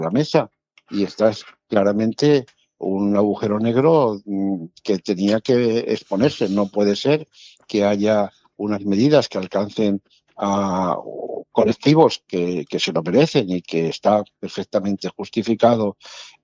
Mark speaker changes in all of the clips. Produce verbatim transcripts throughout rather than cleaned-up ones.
Speaker 1: la mesa y esta es claramente un agujero negro que tenía que exponerse. No puede ser que haya unas medidas que alcancen a colectivos que, que se lo merecen y que está perfectamente justificado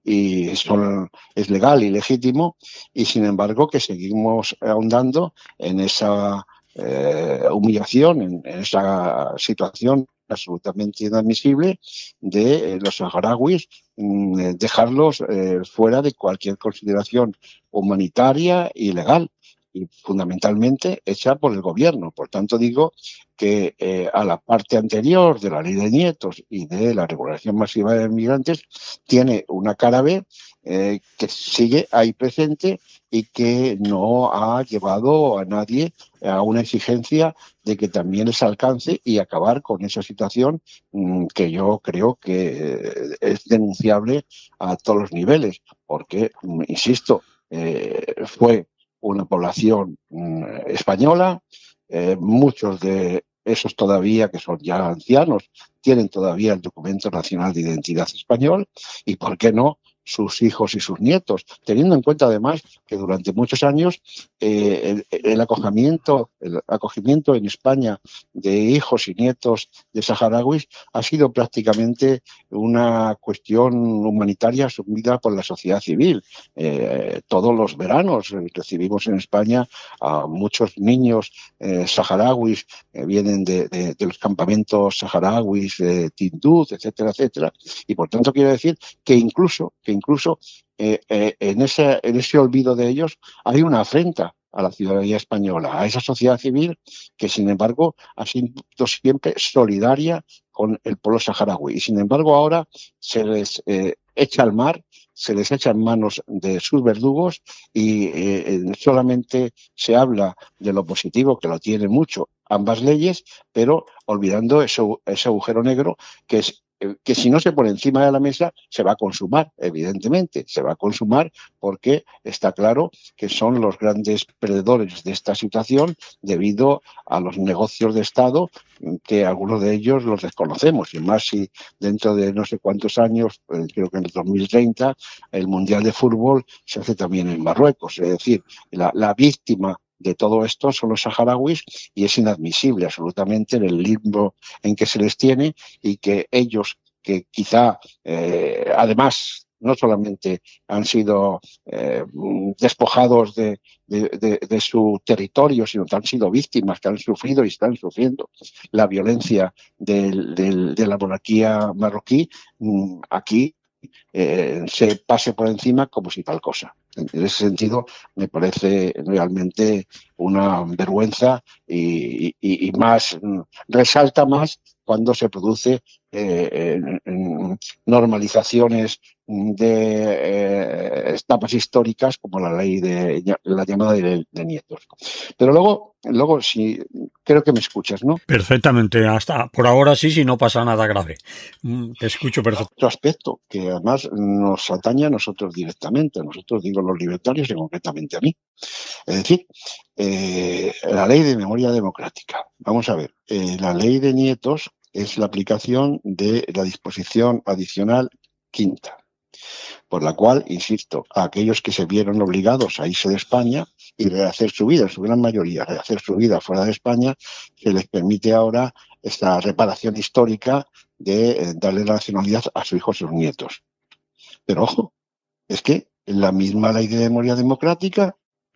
Speaker 1: y son, es legal y legítimo, y sin embargo que seguimos ahondando en esa eh, humillación, en, en esa situación absolutamente inadmisible de eh, los saharauis, mmm, dejarlos eh, fuera de cualquier consideración humanitaria y legal, y fundamentalmente hecha por el gobierno. Por tanto, digo que eh, a la parte anterior de la ley de nietos y de la regulación masiva de migrantes tiene una cara B eh, que sigue ahí presente y que no ha llevado a nadie a una exigencia de que también les alcance y acabar con esa situación mmm, que yo creo que es denunciable a todos los niveles, porque, mmm, insisto, eh, fue una población mmm, española, eh, muchos de esos todavía que son ya ancianos tienen todavía el documento nacional de identidad español y, ¿por qué no?, sus hijos y sus nietos, teniendo en cuenta además que durante muchos años eh, el, el, acogimiento, el acogimiento en España de hijos y nietos de saharauis ha sido prácticamente una cuestión humanitaria asumida por la sociedad civil. Eh, todos los veranos recibimos en España a muchos niños eh, saharauis que vienen de, de, de los campamentos saharauis de Tinduf, etcétera, etcétera, y por tanto quiero decir que incluso que incluso eh, eh, en, ese, en ese olvido de ellos hay una afrenta a la ciudadanía española, a esa sociedad civil que, sin embargo, ha sido siempre solidaria con el pueblo saharaui. Y, sin embargo, ahora se les eh, echa al mar, se les echa en manos de sus verdugos y eh, solamente se habla de lo positivo, que lo tiene mucho ambas leyes, pero olvidando ese, ese agujero negro que es que si no se pone encima de la mesa se va a consumar, evidentemente, se va a consumar porque está claro que son los grandes perdedores de esta situación debido a los negocios de Estado que algunos de ellos los desconocemos, y más si dentro de no sé cuántos años, creo que en el dos mil treinta, el Mundial de Fútbol se hace también en Marruecos, es decir, la, la víctima de todo esto son los saharauis y es inadmisible absolutamente en el limbo en que se les tiene y que ellos, que quizá eh, además no solamente han sido eh, despojados de, de, de, de su territorio, sino que han sido víctimas, que han sufrido y están sufriendo la violencia del, del, de la monarquía marroquí, aquí eh, se pase por encima como si tal cosa. En ese sentido, me parece realmente una vergüenza y, y, y más resalta más cuando se produce eh, en, en normalizaciones de eh, etapas históricas como la ley de la llamada de, de nietos. Pero luego, luego sí, creo que me escuchas, ¿no?
Speaker 2: Perfectamente, hasta por ahora sí, si no pasa nada grave. Te escucho perfectamente.
Speaker 1: Otro aspecto que además nos atañe a nosotros directamente, a nosotros digo los libertarios y concretamente a mí. Es decir, eh, la ley de memoria democrática. Vamos a ver, eh, la ley de nietos es la aplicación de la disposición adicional quinta, por la cual, insisto, a aquellos que se vieron obligados a irse de España y rehacer su vida, en su gran mayoría, rehacer su vida fuera de España, se les permite ahora esta reparación histórica de eh, darle la nacionalidad a sus hijos y sus nietos. Pero ojo, es que la misma ley de memoria democrática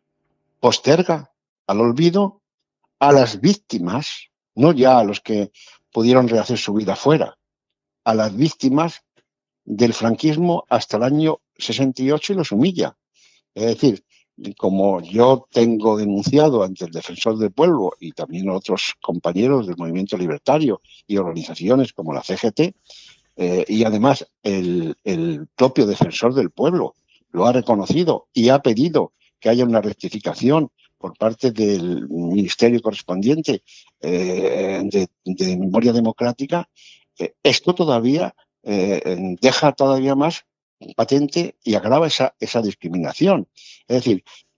Speaker 1: posterga al olvido a las víctimas, no ya a los que pudieron rehacer su vida fuera, a las víctimas del franquismo hasta el año sesenta y ocho y los humilla. Es decir, como yo tengo denunciado ante el Defensor del Pueblo y también otros compañeros del movimiento libertario y organizaciones como la C G T, eh, y además el, el propio Defensor del Pueblo lo ha reconocido y ha pedido que haya una rectificación por parte del ministerio correspondiente eh, de, de memoria democrática, eh, esto todavía eh, deja todavía más patente y agrava esa, esa discriminación. Es decir,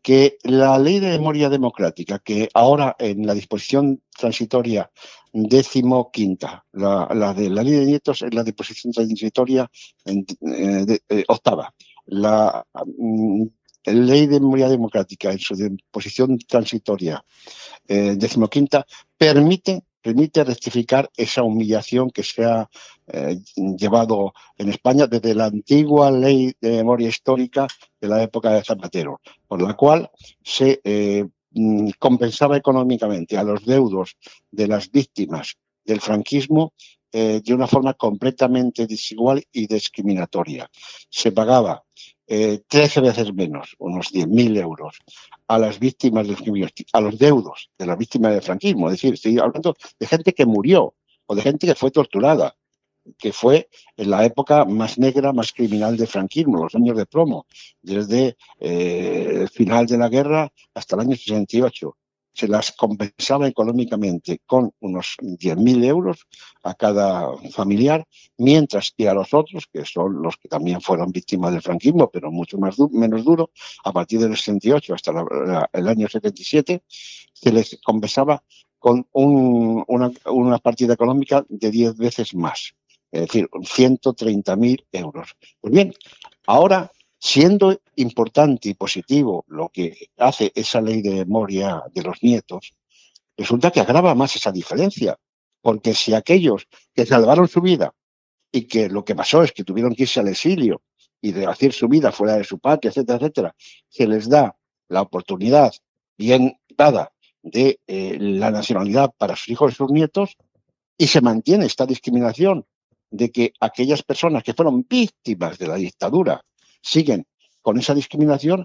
Speaker 1: que la ley de memoria democrática, que ahora en la disposición transitoria décimo quinta, la, la de la ley de nietos es la disposición transitoria en, eh, de, eh, octava, la mm, ley de memoria democrática en su disposición transitoria eh, decimoquinta permite permite rectificar esa humillación que se ha eh, llevado en España desde la antigua ley de memoria histórica de la época de Zapatero, por la cual se eh, compensaba económicamente a los deudos de las víctimas del franquismo eh, de una forma completamente desigual y discriminatoria. Se pagaba eh, trece veces menos, unos diez mil euros, a las víctimas del franquismo, a los deudos de las víctimas del franquismo. Es decir, estoy hablando de gente que murió o de gente que fue torturada, que fue en la época más negra, más criminal del franquismo, los años de plomo, desde eh, el final de la guerra hasta el año sesenta y ocho. Se las compensaba económicamente con unos diez mil euros a cada familiar, mientras que a los otros, que son los que también fueron víctimas del franquismo, pero mucho más du menos duro, a partir del sesenta y ocho hasta la, la, el año setenta y siete, se les compensaba con un, una, una partida económica de diez veces más, es decir, ciento treinta mil euros. Pues bien, ahora, siendo importante y positivo lo que hace esa ley de memoria de los nietos, resulta que agrava más esa diferencia, porque si aquellos que salvaron su vida y que lo que pasó es que tuvieron que irse al exilio y de hacer su vida fuera de su patria, etcétera, etcétera, se les da la oportunidad bien dada de eh, la nacionalidad para sus hijos y sus nietos, y se mantiene esta discriminación de que aquellas personas que fueron víctimas de la dictadura siguen con esa discriminación,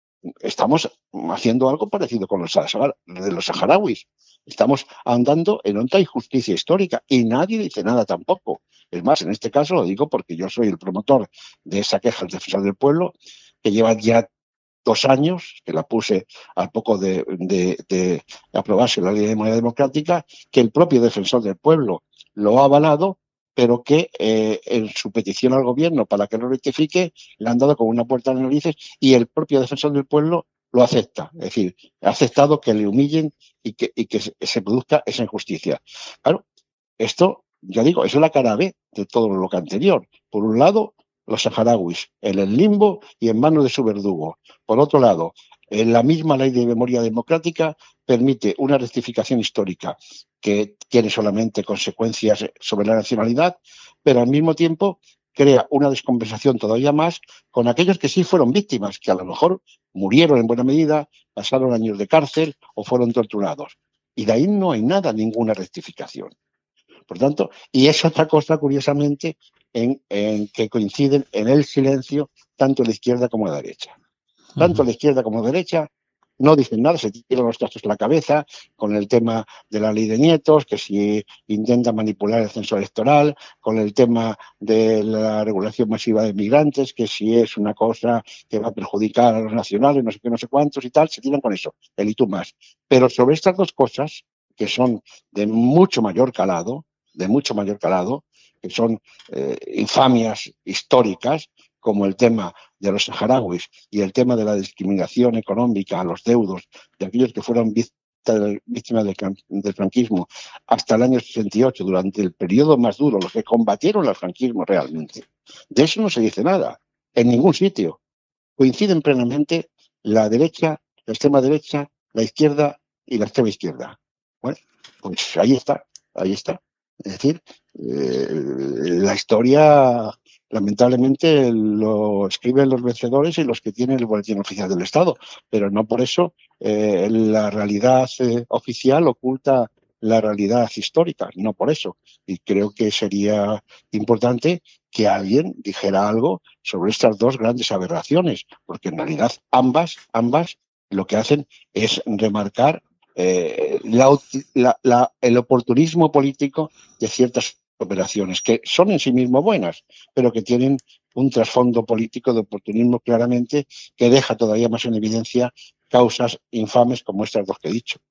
Speaker 1: estamos haciendo algo parecido con los, de los saharauis. Estamos andando en otra injusticia histórica y nadie dice nada tampoco. Es más, en este caso lo digo porque yo soy el promotor de esa queja del defensor del pueblo, que lleva ya dos años, que la puse al poco de, de, de aprobarse la ley de memoria democrática, que el propio defensor del pueblo lo ha avalado, pero que eh, en su petición al gobierno para que lo rectifique le han dado con una puerta en las narices y el propio defensor del pueblo lo acepta. Es decir, ha aceptado que le humillen y que, y que se, se produzca esa injusticia. Claro, esto, ya digo, es la cara B de todo lo que anterior. Por un lado, los saharauis en el limbo y en manos de su verdugo. Por otro lado, en la misma ley de memoria democrática permite una rectificación histórica que tiene solamente consecuencias sobre la nacionalidad, pero al mismo tiempo crea una descompensación todavía más con aquellos que sí fueron víctimas, que a lo mejor murieron en buena medida, pasaron años de cárcel o fueron torturados. Y de ahí no hay nada, ninguna rectificación. Por tanto, y es otra cosa, curiosamente, en, en que coinciden en el silencio tanto la izquierda como la derecha. Tanto la izquierda como la derecha no dicen nada, se tiran los trastos en la cabeza con el tema de la ley de nietos, que si intenta manipular el censo electoral, con el tema de la regulación masiva de migrantes, que si es una cosa que va a perjudicar a los nacionales, no sé qué, no sé cuántos y tal, se tiran con eso, el y tú más. Pero sobre estas dos cosas, que son de mucho mayor calado, de mucho mayor calado, que son eh, infamias históricas, como el tema de los saharauis y el tema de la discriminación económica a los deudos de aquellos que fueron víctimas del, del franquismo hasta el año sesenta y ocho, durante el periodo más duro, los que combatieron al franquismo realmente. De eso no se dice nada, en ningún sitio. Coinciden plenamente la derecha, la extrema derecha, la izquierda y la extrema izquierda. Bueno, pues ahí está, ahí está. Es decir, eh, la historia lamentablemente lo escriben los vencedores y los que tienen el boletín oficial del Estado, pero no por eso eh, la realidad eh, oficial oculta la realidad histórica, no por eso. Y creo que sería importante que alguien dijera algo sobre estas dos grandes aberraciones, porque en realidad ambas, ambas lo que hacen es remarcar eh, la, la, la, el oportunismo político de ciertas operaciones, que son en sí mismas buenas, pero que tienen un trasfondo político de oportunismo claramente que deja todavía más en evidencia causas infames como estas dos que he dicho.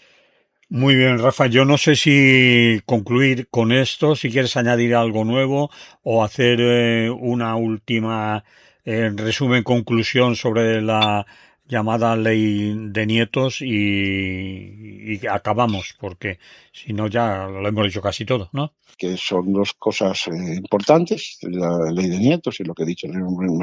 Speaker 2: Muy bien, Rafa. Yo no sé si concluir con esto, si quieres añadir algo nuevo o hacer eh, una última eh, resumen, conclusión sobre la, llamada ley de nietos y, y acabamos, porque si no ya lo hemos dicho casi todo, ¿no?
Speaker 1: Que son dos cosas eh, importantes, la ley de nietos y lo que he dicho,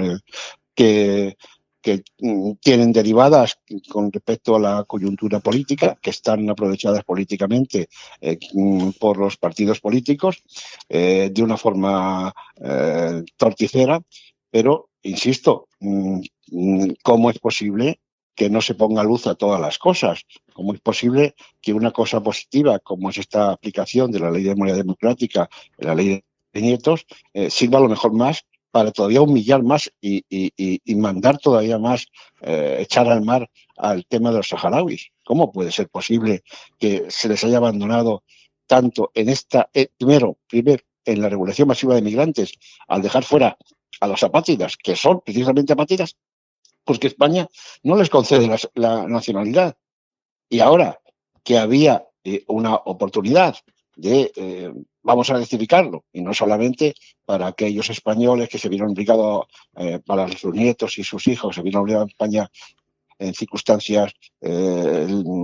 Speaker 1: que, que mm, tienen derivadas con respecto a la coyuntura política, que están aprovechadas políticamente eh, por los partidos políticos eh, de una forma eh, torticera, pero, insisto, mm, ¿cómo es posible que no se ponga luz a todas las cosas? ¿Cómo es posible que una cosa positiva como es esta aplicación de la ley de memoria democrática, la ley de nietos, eh, sirva a lo mejor más para todavía humillar más y, y, y mandar todavía más, eh, echar al mar al tema de los saharauis? ¿Cómo puede ser posible que se les haya abandonado tanto en esta, eh, primero, primero, en la regulación masiva de migrantes, al dejar fuera a los apátridas, que son precisamente apátridas, pues que España no les concede la, la nacionalidad? Y ahora que había eh, una oportunidad de, eh, vamos a rectificarlo, y no solamente para aquellos españoles que se vieron obligados, eh, para sus nietos y sus hijos, se vieron obligados a España en circunstancias eh,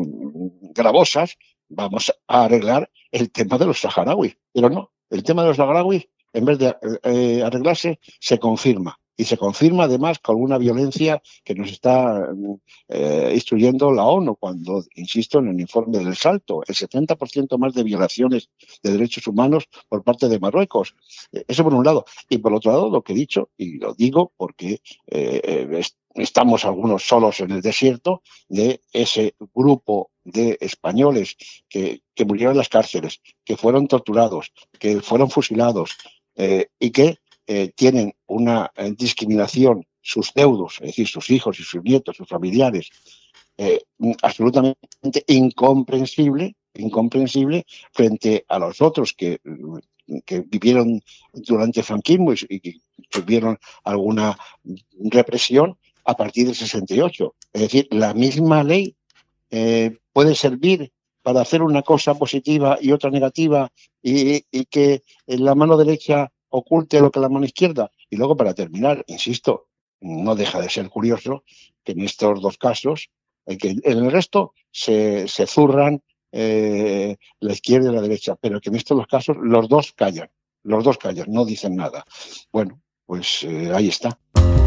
Speaker 1: gravosas, vamos a arreglar el tema de los saharauis. Pero no, el tema de los saharauis, en vez de eh, arreglarse, se confirma. Y se confirma además con una violencia que nos está eh, instruyendo la ONU cuando, insisto, en el informe del Salto, el setenta por ciento más de violaciones de derechos humanos por parte de Marruecos. Eh, eso por un lado. Y por otro lado, lo que he dicho, y lo digo porque eh, es, estamos algunos solos en el desierto, de ese grupo de españoles que, que murieron en las cárceles, que fueron torturados, que fueron fusilados eh, y que Eh, tienen una eh, discriminación, sus deudos, es decir, sus hijos y sus nietos, sus familiares, eh, absolutamente incomprensible, incomprensible frente a los otros que, que vivieron durante el franquismo y, y que tuvieron alguna represión a partir del sesenta y ocho. Es decir, la misma ley eh, puede servir para hacer una cosa positiva y otra negativa y, y que en la mano derecha oculte lo que la mano izquierda. Y luego, para terminar, insisto, no deja de ser curioso que en estos dos casos, eh, que en el resto se, se zurran eh, la izquierda y la derecha, pero que en estos dos casos los dos callan, los dos callan, no dicen nada. Bueno, pues eh, ahí está.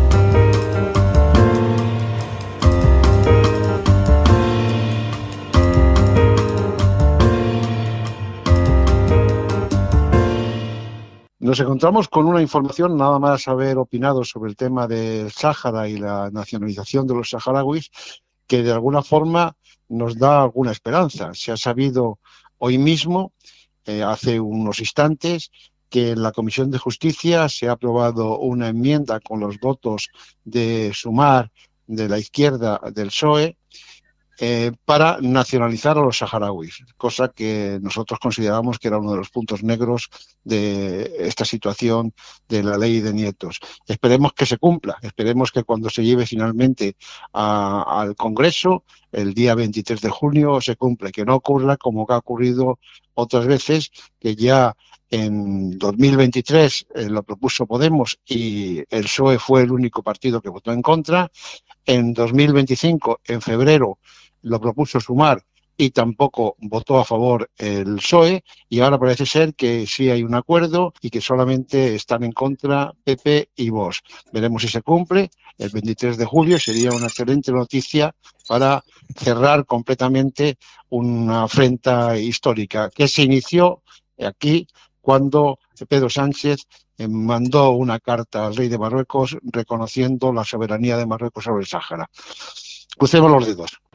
Speaker 1: Nos encontramos con una información, nada más haber opinado sobre el tema del Sáhara y la nacionalización de los saharauis, que de alguna forma nos da alguna esperanza. Se ha sabido hoy mismo, eh, hace unos instantes, que en la Comisión de Justicia se ha aprobado una enmienda con los votos de Sumar, de la izquierda, del P S O E, Eh, para nacionalizar a los saharauis, cosa que nosotros consideramos que era uno de los puntos negros de esta situación de la ley de nietos. Esperemos que se cumpla, esperemos que cuando se lleve finalmente a, al Congreso, el día veintitrés de junio, se cumpla, que no ocurra como ha ocurrido otras veces, que ya en dos mil veintitrés eh, lo propuso Podemos y el P S O E fue el único partido que votó en contra. En dos mil veinticinco, en febrero, lo propuso Sumar y tampoco votó a favor el P S O E, y ahora parece ser que sí hay un acuerdo y que solamente están en contra P P y Vox. Veremos si se cumple. El veintitrés de julio sería una excelente noticia para cerrar completamente una afrenta histórica que se inició aquí cuando Pedro Sánchez mandó una carta al rey de Marruecos reconociendo la soberanía de Marruecos sobre el Sáhara. Crucemos los dedos.